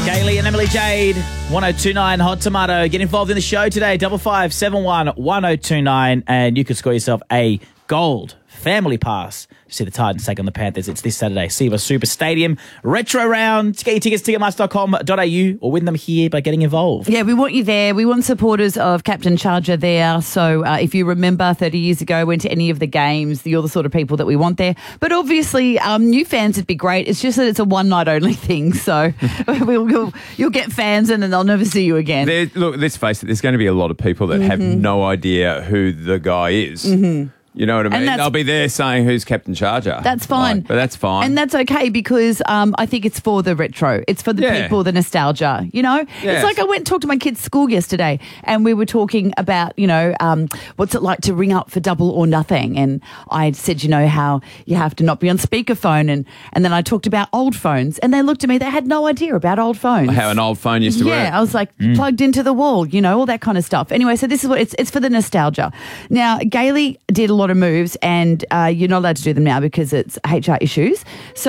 Kaylee and Emily Jade, 1029 Hot Tomato. Get involved in the show today, 5571 1029, and you could score yourself a gold family pass to see the Titans take on the Panthers. It's this Saturday, Siva Super Stadium Retro Round. To get your tickets, ticketmaster.com.au, or win them here by getting involved. Yeah, we want you there. We want supporters of Captain Charger there. So if you remember 30 years ago, went to any of the games, you're the sort of people that we want there. But obviously, new fans would be great. It's just that it's a one-night only thing. So you'll get fans and then they'll never see you again. Look, let's face it, there's going to be a lot of people that have no idea who the guy is. You know what I mean? They'll be there saying who's Captain Charger. That's fine. But that's fine. And that's okay because I think it's for the retro. It's for the people, the nostalgia, you know? Yes. It's like I went and talked to my kids' school yesterday and we were talking about, what's it like to ring up for Double or Nothing. And I said, how you have to not be on speakerphone. And then I talked about old phones and they looked at me, they had no idea about old phones. How an old phone used to work. Yeah, I was like plugged into the wall, all that kind of stuff. Anyway, so this is what it's for the nostalgia. Now, Gailey did a lot of moves and you're not allowed to do them now because it's HR issues. So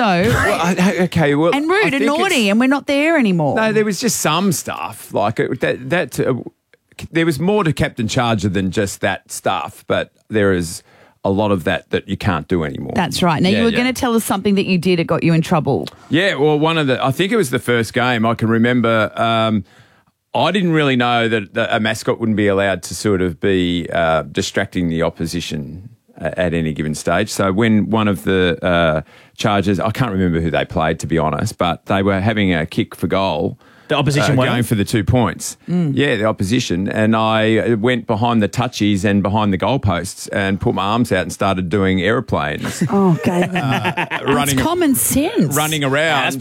and rude and naughty and we're not there anymore. No, there was just some stuff like there was more to Captain Charger than just that stuff, but there is a lot of that you can't do anymore. That's right. Now, you were going to tell us something that you did that got you in trouble. Yeah, well, I think it was the first game. I can remember I didn't really know that a mascot wouldn't be allowed to sort of be distracting the opposition at any given stage. So when one of the Chargers, I can't remember who they played, to be honest, but they were having a kick for goal. The opposition going for the 2 points. Yeah, the opposition. And I went behind the touchies and behind the goalposts and put my arms out and started doing aeroplanes. Oh, Galen. That's common sense. Running around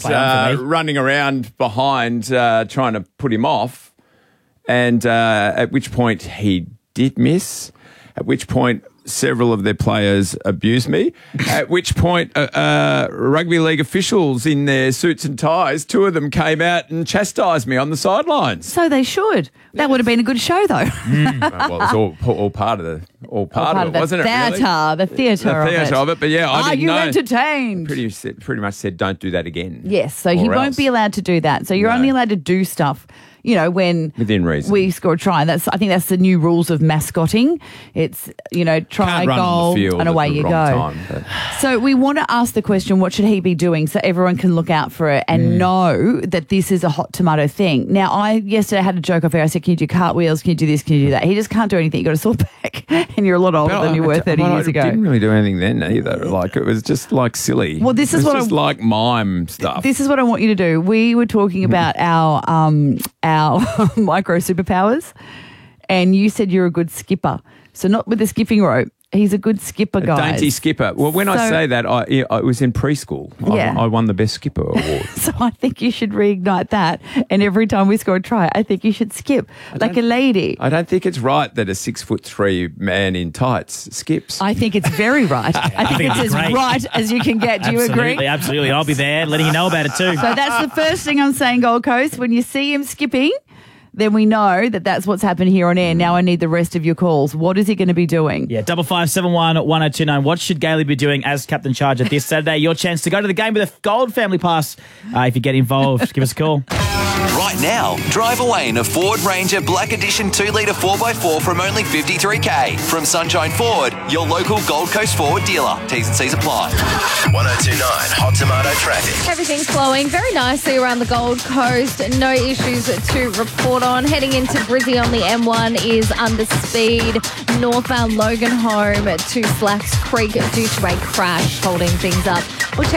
behind, trying to put him off. And at which point he did miss, at which point several of their players abused me, at which point rugby league officials in their suits and ties, two of them came out and chastised me on the sidelines. So they should. That would have been a good show, though. Well, it was all part of it, wasn't it? The theatre of it. But yeah, I didn't know. Are you entertained? Pretty much said, don't do that again. Yes, so he won't be allowed to do that. So you're only allowed to do stuff, when within reason. We score a try. I think that's the new rules of mascotting. It's, try, goal, and away you go. So we want to ask the question, what should he be doing so everyone can look out for it and know that this is a hot tomato thing. Now, I yesterday had a joke off air. I said, can you do cartwheels? Can you do this? Can you do that? He just can't do anything. You've got a sore back and you're a lot older than you were 30 years ago. I didn't really do anything then either. Like, it was just like silly. Well, this is like mime stuff. This is what I want you to do. We were talking about our micro superpowers and you said you're a good skipper. So not with the skipping rope. He's a good skipper, guys. A dainty skipper. Well, when I say that, I was in preschool. Yeah. I won the best skipper award. So I think you should reignite that. And every time we score a try, I think you should skip like a lady. I don't think it's right that a 6'3" man in tights skips. I think it's very right. I think it's as right as you can get. Do you agree? Absolutely. I'll be there letting you know about it too. So that's the first thing I'm saying, Gold Coast. When you see him skipping, then we know that that's what's happened here on air. Now I need the rest of your calls. What is he going to be doing? Yeah, 5571 1029. What should Gailey be doing as Captain Charger this Saturday? Your chance to go to the game with a gold family pass. If you get involved, give us a call. Right now, drive away in a Ford Ranger Black Edition 2-litre 4x4 from only $53,000. From Sunshine Ford, your local Gold Coast Ford dealer. T's and C's apply. 1029 Hot Tomato traffic. Everything's flowing very nicely around the Gold Coast. No issues to report on. Heading into Brizzy on the M1 is under speed. Northbound Logan home to Slacks Creek due to a crash holding things up. We'll check